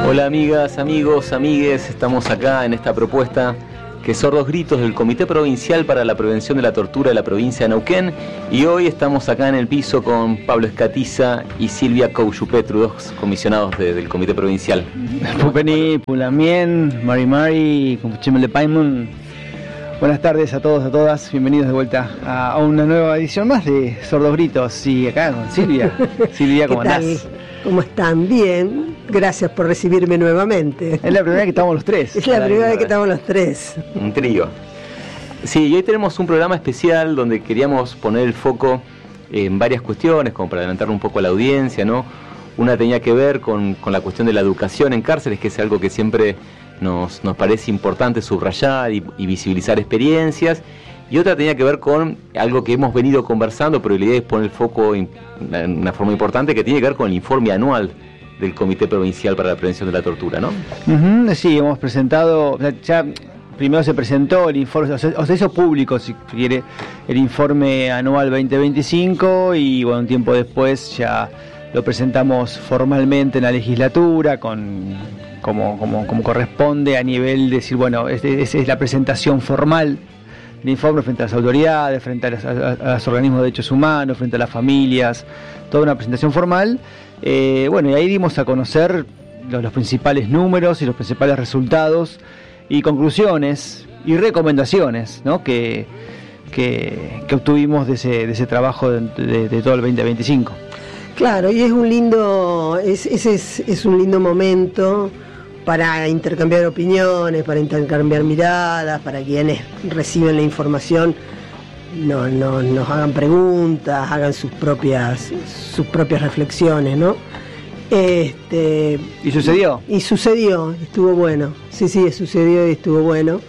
Hola amigas, amigos, amigues, estamos acá en esta propuesta que es Sordos Gritos del Comité Provincial para la Prevención de la Tortura de la provincia de Neuquén, y hoy estamos acá en el piso con Pablo Escatiza y Silvia Couchupetru, dos comisionados del Comité Provincial. Pupeni, Pulamien, Mari, Compuchimel de Paimon. Buenas tardes a todos, a todas, bienvenidos de vuelta a una nueva edición más de Sordos Gritos, y acá con Silvia. Silvia, ¿cómo andás? ¿Cómo están? Bien, gracias por recibirme nuevamente. Es la primera vez que estamos los tres. Es la primera vez que estamos los tres. Un trío. Sí, y hoy tenemos un programa especial donde queríamos poner el foco en varias cuestiones, como para adelantar un poco a la audiencia, ¿no? Una tenía que ver con la cuestión de la educación en cárceles, que es algo que siempre nos parece importante subrayar y visibilizar experiencias. Y otra tenía que ver con algo que hemos venido conversando, pero la idea es poner el foco en una forma importante, que tiene que ver con el informe anual del Comité Provincial para la Prevención de la Tortura, ¿no? Sí, hemos presentado, ya primero se presentó el informe, o sea, se hizo público, si quiere, el informe anual 2025, y bueno, un tiempo después ya lo presentamos formalmente en la legislatura, como corresponde a nivel de decir, bueno, es la presentación formal el informe frente a las autoridades, frente a los organismos de derechos humanos, frente a las familias, toda una presentación formal. Bueno, y ahí dimos a conocer los principales números y los principales resultados y conclusiones y recomendaciones, ¿no? que obtuvimos de ese trabajo de todo el 2025. Claro, y es un lindo, es un lindo momento para intercambiar opiniones, para intercambiar miradas, para quienes reciben la información nos hagan preguntas, hagan sus propias reflexiones, ¿no? ¿Y sucedió? Y sucedió, estuvo bueno. Sí, sucedió y estuvo bueno.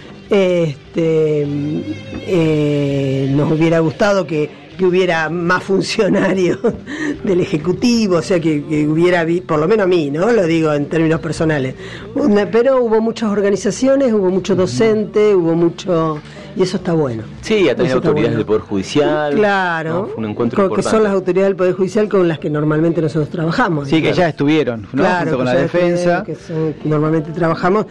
Nos hubiera gustado que hubiera más funcionarios del Ejecutivo, o sea, que hubiera, por lo menos a mí, ¿no? Lo digo en términos personales. Pero hubo muchas organizaciones, hubo mucho docente, hubo mucho... Y eso está bueno. Sí, a través de autoridades del Poder Judicial. Claro, ¿no? Fue un encuentro importante. Que son las autoridades del Poder Judicial con las que normalmente nosotros trabajamos. Sí, claro. Que ya estuvieron, ¿no? Claro, junto con la defensa. Que normalmente trabajamos.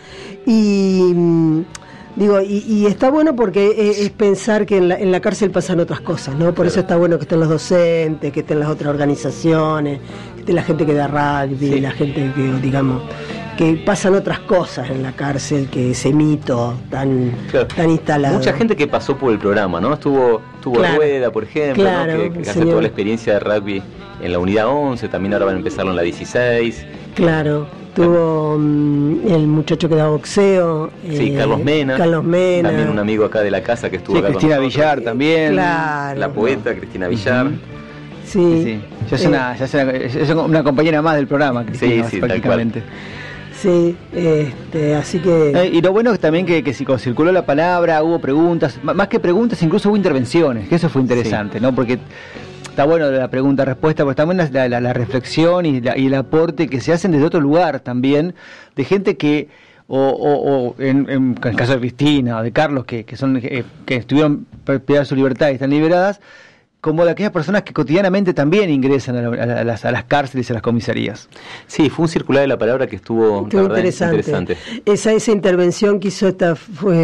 Y está bueno porque es pensar que en la cárcel pasan otras cosas, ¿no? Por eso está bueno que estén los docentes, que estén las otras organizaciones, que esté la gente que da rugby, la gente que, digamos, que pasan otras cosas en la cárcel, que ese mito tan instalado. Mucha gente que pasó por el programa, ¿no? Estuvo Rueda, por ejemplo, ¿no? que hace toda la experiencia de rugby en la unidad 11, también ahora van a empezarlo en la 16. Claro. Tuvo el muchacho que da boxeo. Carlos Mena. También un amigo acá de la casa que estuvo acá Cristina con nosotros. Villar también. Claro. La poeta Cristina Villar. Sí. Ya es una compañera más del programa, Cristina, prácticamente. Sí, así que... Y lo bueno es también que circuló la palabra, hubo preguntas, más que preguntas, incluso hubo intervenciones, que eso fue interesante, ¿no? Porque está bueno la pregunta-respuesta, pero también la reflexión y el aporte que se hacen desde otro lugar también, de gente que, en el caso de Cristina o de Carlos, que estuvieron privadas de su libertad y están liberadas, como de aquellas personas que cotidianamente también ingresan a las cárceles y a las comisarías. Sí, fue un circular de la palabra que estuvo interesante. Esa intervención que hizo esta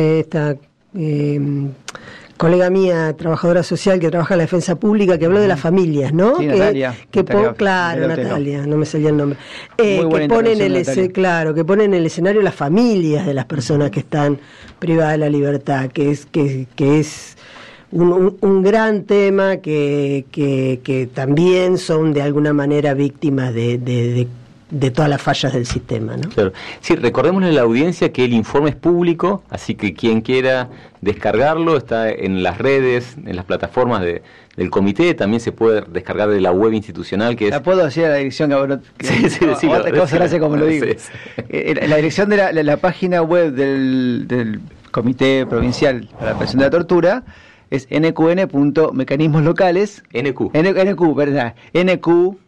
colega mía, trabajadora social que trabaja en la defensa pública, que habló de las familias, ¿no? Sí, Natalia. Natalia, no me salía el nombre. Que pone en el escenario las familias de las personas que están privadas de la libertad, que es un gran tema, que también son de alguna manera víctimas de todas las fallas del sistema, ¿no? Claro. Sí, recordémosle a la audiencia que el informe es público, así que quien quiera descargarlo está en las redes, en las plataformas del comité, también se puede descargar de la web institucional, que es... ¿La puedo decir a la dirección? Gracias como lo digo. La dirección de la página web del Comité Provincial para la Prevención de la Tortura es nqn.mecanismoslocales. NQ, ¿verdad? NQ,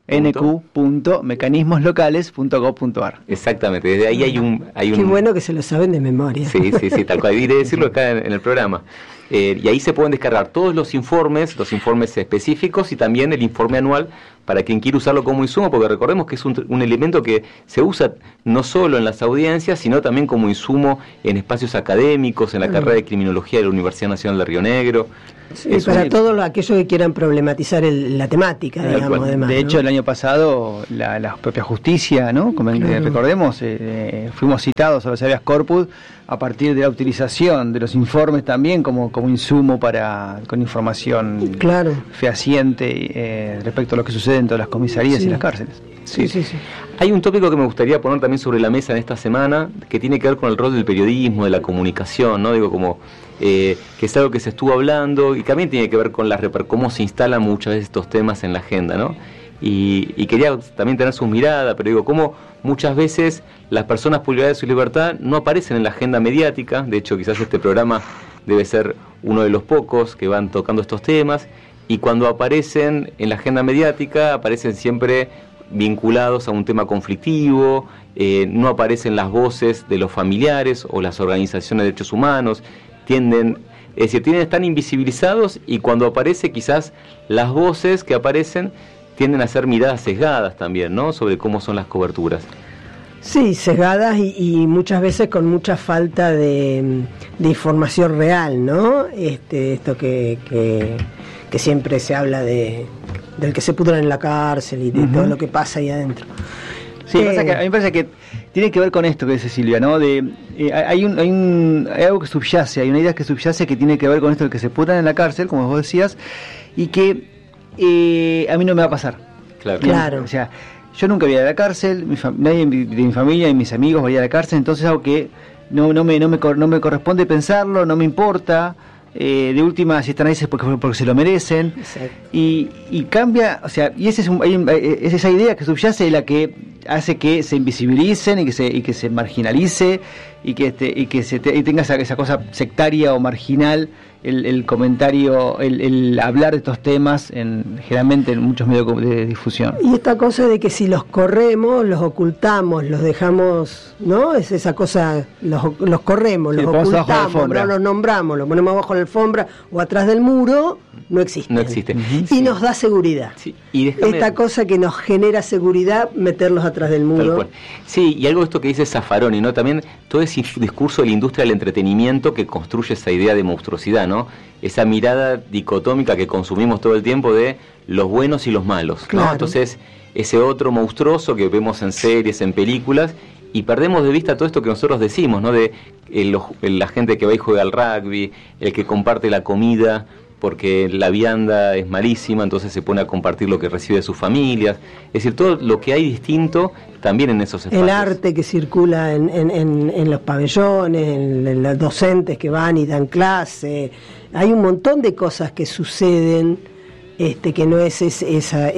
nq.mecanismoslocales.gov.ar. Exactamente, desde ahí hay un... Qué bueno que se lo saben de memoria. Sí, tal cual, iré a decirlo acá en el programa. Y ahí se pueden descargar todos los informes específicos y también el informe anual para quien quiera usarlo como insumo, porque recordemos que es un elemento que se usa no solo en las audiencias, sino también como insumo en espacios académicos, en la carrera de Criminología de la Universidad Nacional de Río Negro. Sí, para todos aquellos que quieran problematizar la temática, digamos. Además, de hecho, el año pasado, la propia justicia, ¿no? Recordemos, fuimos citados a los habeas corpus a partir de la utilización de los informes también como insumo con información fehaciente respecto a lo que sucede en todas las comisarías y las cárceles. Sí. Hay un tópico que me gustaría poner también sobre la mesa en esta semana, que tiene que ver con el rol del periodismo, de la comunicación, ¿no? Que es algo que se estuvo hablando y también tiene que ver con cómo se instalan muchas veces estos temas en la agenda, ¿no? Y quería también tener su mirada, pero cómo muchas veces las personas privadas de su libertad no aparecen en la agenda mediática. De hecho, quizás este programa debe ser uno de los pocos que van tocando estos temas, y cuando aparecen en la agenda mediática aparecen siempre vinculados a un tema conflictivo, no aparecen las voces de los familiares o las organizaciones de derechos humanos, están invisibilizados, y cuando aparece quizás las voces que aparecen tienden a ser miradas sesgadas también, ¿no? Sobre cómo son las coberturas. Sí, sesgadas y muchas veces con mucha falta de información real, ¿no? Esto que siempre se habla del que se pudran en la cárcel y de todo lo que pasa ahí adentro. Sí, pasa que a mí me parece que tiene que ver con esto que dice Silvia, ¿no? Hay algo que subyace, hay una idea que subyace que tiene que ver con esto de que se pudran en la cárcel, como vos decías, y que a mí no me va a pasar. Claro. O sea, yo nunca voy a ir a la cárcel, nadie de mi familia y mis amigos va a ir a la cárcel, entonces es algo que no me corresponde pensarlo, no me importa. De última, si están ahí es porque se lo merecen. Y cambia, o sea, y es esa idea que subyace la que hace que se invisibilicen y que se marginalice y que tenga esa cosa sectaria o marginal el comentario, el hablar de estos temas generalmente en muchos medios de difusión. Y esta cosa de que si los corremos, los ocultamos, los dejamos, ¿no? Es esa cosa, los corremos, los ocultamos, no los nombramos, los ponemos abajo de la alfombra o atrás del muro, no existe. Y nos da seguridad. Sí. Esta cosa que nos genera seguridad, meterlos atrás del muro. Sí, y algo de esto que dice Zaffaroni, ¿no? También todo ese discurso de la industria del entretenimiento que construye esa idea de monstruosidad, ¿no? Esa mirada dicotómica que consumimos todo el tiempo de los buenos y los malos, ¿no? Claro. Entonces, ese otro monstruoso que vemos en series, en películas, y perdemos de vista todo esto que nosotros decimos, ¿no? De la gente que va y juega al rugby, el que comparte la comida porque la vianda es malísima, entonces se pone a compartir lo que recibe de sus familias. Es decir, todo lo que hay distinto también en esos espacios. El arte que circula en los pabellones, en los docentes que van y dan clase. Hay un montón de cosas que suceden que no es esa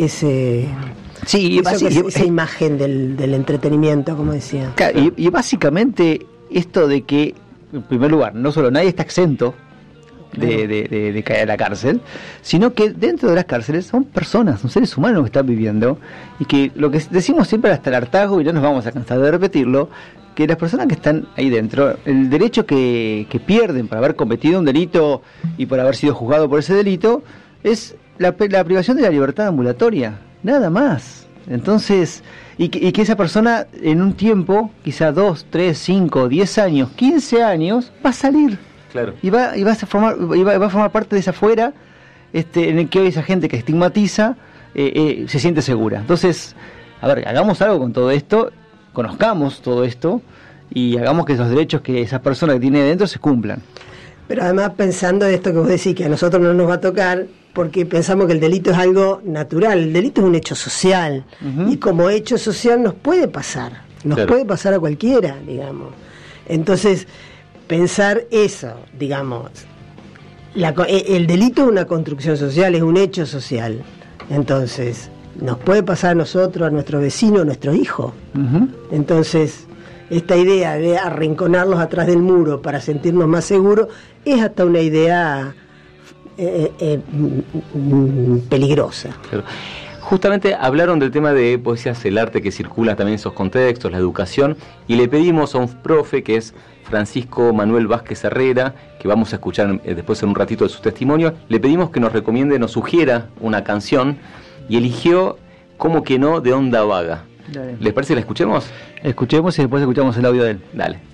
imagen del entretenimiento, como decía. Y básicamente esto de que, en primer lugar, no solo nadie está exento de caer a la cárcel, sino que dentro de las cárceles son personas, son seres humanos que están viviendo, y que lo que decimos siempre hasta el hartazgo, y no nos vamos a cansar de repetirlo, que las personas que están ahí dentro, el derecho que pierden por haber cometido un delito y por haber sido juzgado por ese delito, es la privación de la libertad ambulatoria, nada más. Entonces, y que esa persona en un tiempo, quizá 2, 3, 5, 10 años, 15 años, va a salir. Claro. Y va a formar parte de esa fuera en el que hoy esa gente que estigmatiza se siente segura. Entonces, a ver, hagamos algo con todo esto, conozcamos todo esto y hagamos que esos derechos que esa persona que tiene dentro se cumplan. Pero además pensando de esto que vos decís, que a nosotros no nos va a tocar, porque pensamos que el delito es algo natural, el delito es un hecho social, y como hecho social nos puede pasar, puede pasar a cualquiera, digamos. Entonces, pensar eso, digamos, el delito es una construcción social, es un hecho social. Entonces, nos puede pasar a nosotros, a nuestro vecino, a nuestro hijo. Entonces, esta idea de arrinconarlos atrás del muro para sentirnos más seguros es hasta una idea peligrosa. Claro. justamente hablaron del tema de poesías, el arte que circula también en esos contextos, la educación, y le pedimos a un profe que es Francisco Manuel Vázquez Herrera, que vamos a escuchar después en un ratito de su testimonio, le pedimos que nos recomiende, nos sugiera una canción, y eligió ¿Cómo que no? De Onda Vaga. Dale. ¿Les parece que la escuchemos? Escuchemos y después escuchamos el audio de él. Dale.